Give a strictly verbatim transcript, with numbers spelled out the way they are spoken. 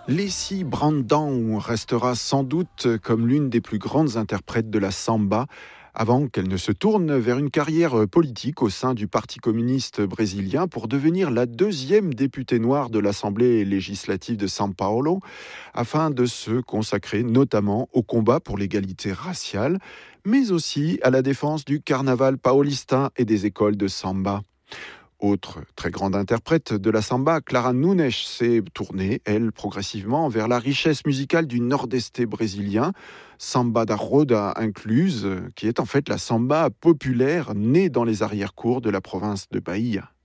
Lessie Brandão restera sans doute comme l'une des plus grandes interprètes de la samba avant qu'elle ne se tourne vers une carrière politique au sein du Parti communiste brésilien pour devenir la deuxième députée noire de l'Assemblée législative de São Paulo, afin de se consacrer notamment au combat pour l'égalité raciale, mais aussi à la défense du carnaval paulista et des écoles de samba. Autre très grande interprète de la samba, Clara Nunes s'est tournée, elle, progressivement vers la richesse musicale du nord-est brésilien, samba da roda incluse, qui est en fait la samba populaire née dans les arrière-cours de la province de Bahia.